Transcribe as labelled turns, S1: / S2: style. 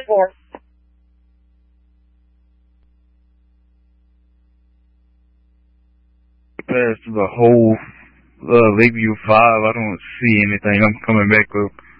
S1: it for?
S2: Past the whole Lakeview 5, I don't see anything. I'm coming back up